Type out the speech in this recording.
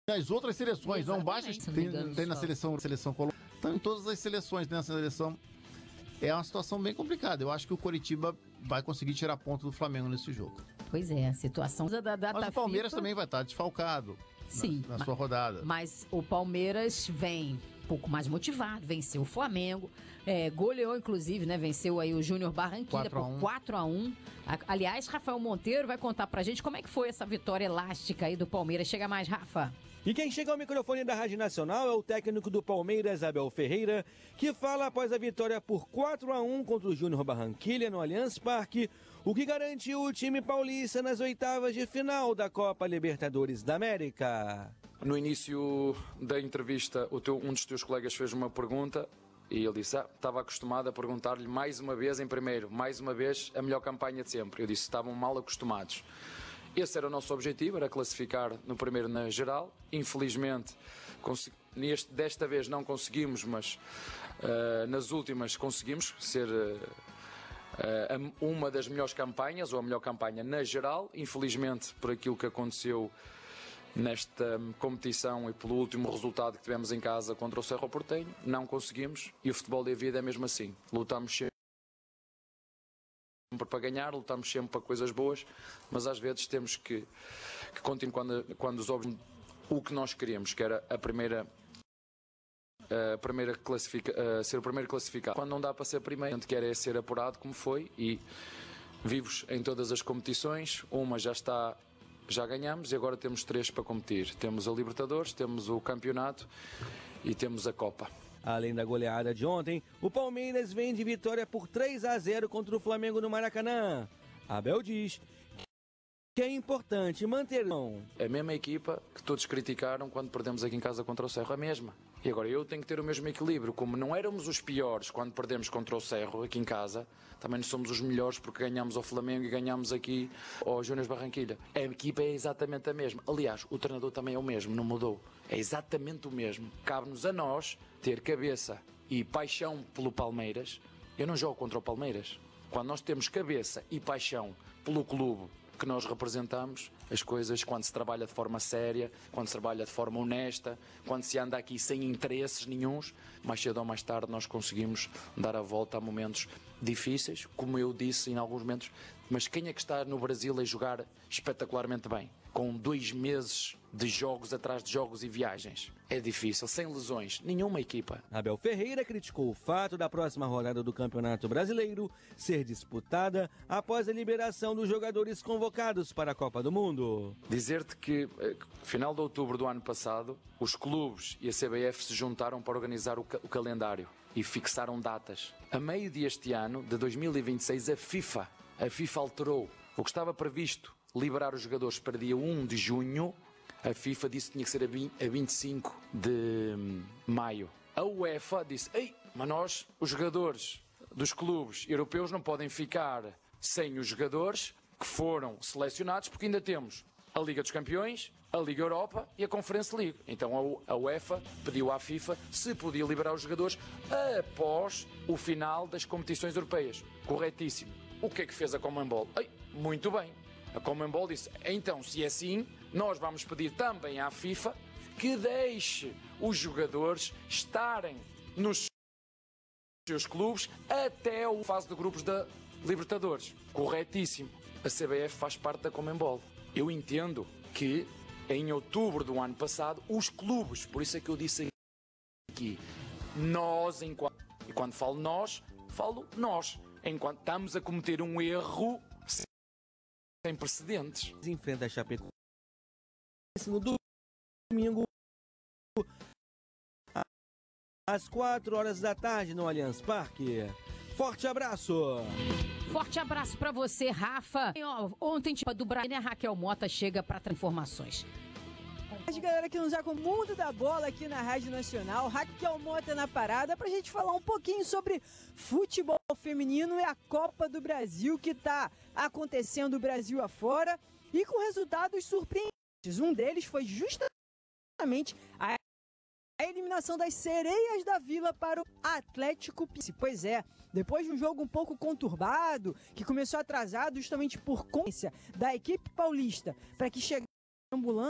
as outras seleções, não basta tem na seleção colombiana, estão em todas as seleções nessa seleção. É uma situação bem complicada. Eu acho que o Coritiba vai conseguir tirar ponto do Flamengo nesse jogo. Pois é, a situação da data. Mas o Palmeiras também vai estar desfalcado. Sim, na sua rodada. Mas o Palmeiras vem um pouco mais motivado, venceu o Flamengo, goleou inclusive, né? Venceu aí o Júnior Barranquilla por 4-1. Aliás, Rafael Monteiro vai contar pra gente como é que foi essa vitória elástica aí do Palmeiras. Chega mais, Rafa. E quem chega ao microfone da Rádio Nacional é o técnico do Palmeiras, Abel Ferreira, que fala após a vitória por 4-1 contra o Júnior Barranquilla no Allianz Parque, o que garantiu o time paulista nas oitavas de final da Copa Libertadores da América. No início da entrevista, um dos teus colegas fez uma pergunta e ele disse, estava acostumado a perguntar-lhe mais uma vez a melhor campanha de sempre. Eu disse, estavam mal acostumados. Esse era o nosso objetivo, era classificar no primeiro na geral. Infelizmente, desta vez não conseguimos, mas nas últimas conseguimos ser uma das melhores campanhas, ou a melhor campanha na geral. Infelizmente, por aquilo que aconteceu nesta competição e pelo último resultado que tivemos em casa contra o Cerro Porteño, não conseguimos. E o futebol da vida é mesmo assim. Lutamos sempre para ganhar, lutamos sempre para coisas boas, mas às vezes temos que continuar quando os objetivos, o que nós queríamos, que era ser o primeiro classificado. Quando não dá para ser primeiro, a gente quer ser apurado como foi e vivos em todas as competições. Uma já ganhamos e agora temos 3 para competir. Temos a Libertadores, temos o campeonato e temos a Copa. Além da goleada de ontem, o Palmeiras vem de vitória por 3-0 contra o Flamengo no Maracanã. Abel diz que é importante manter... A mesma equipa que todos criticaram quando perdemos aqui em casa contra o Cerro, a mesma. E agora eu tenho que ter o mesmo equilíbrio. Como não éramos os piores quando perdemos contra o Cerro aqui em casa, também não somos os melhores porque ganhamos ao Flamengo e ganhamos aqui ao Júnior Barranquilla. A equipa é exatamente a mesma. Aliás, o treinador também é o mesmo, não mudou. É exatamente o mesmo. Cabe-nos a nós ter cabeça e paixão pelo Palmeiras. Eu não jogo contra o Palmeiras. Quando nós temos cabeça e paixão pelo clube que nós representamos, as coisas, quando se trabalha de forma séria, quando se trabalha de forma honesta, quando se anda aqui sem interesses nenhuns, mais cedo ou mais tarde nós conseguimos dar a volta a momentos difíceis, como eu disse em alguns momentos. Mas quem é que está no Brasil a jogar espetacularmente bem? Com 2 meses de jogos atrás de jogos e viagens. É difícil, sem lesões, nenhuma equipa. Abel Ferreira criticou o fato da próxima rodada do Campeonato Brasileiro ser disputada após a liberação dos jogadores convocados para a Copa do Mundo. Dizer-te que, final de outubro do ano passado, os clubes e a CBF se juntaram para organizar o calendário e fixaram datas. A meio deste ano, de 2026, a FIFA alterou. O que estava previsto liberar os jogadores para dia 1 de junho, a FIFA disse que tinha que ser a 25 de maio. A UEFA disse, mas nós, os jogadores dos clubes europeus, não podem ficar sem os jogadores que foram selecionados, porque ainda temos a Liga dos Campeões, a Liga Europa e a Conference League. Então a UEFA pediu à FIFA se podia liberar os jogadores após o final das competições europeias. Corretíssimo. O que é que fez a CONMEBOL? Muito bem. A CONMEBOL disse, então se é assim, nós vamos pedir também à FIFA que deixe os jogadores estarem nos seus clubes até a fase de grupos da Libertadores. Corretíssimo. A CBF faz parte da CONMEBOL. Eu entendo que em outubro do ano passado, os clubes, por isso é que eu disse aqui, nós, e quando falo nós, enquanto estamos a cometer um erro sem precedentes. Enfrenta a Chapecoense no domingo às 4 da tarde no Allianz Parque. Forte abraço! Forte abraço pra você, Rafa. Ontem, do Brasil, a Raquel Mota chega pra ter informações. A galera que nos acompanha o mundo da bola aqui na Rádio Nacional, Raquel Mota na parada, pra gente falar um pouquinho sobre futebol feminino e a Copa do Brasil que tá acontecendo Brasil afora e com resultados surpreendentes. Um deles foi justamente a eliminação das Sereias da Vila para o Atlético Piauí. Pois é, depois de um jogo um pouco conturbado, que começou atrasado justamente por consciência da equipe paulista, para que chegasse ambulante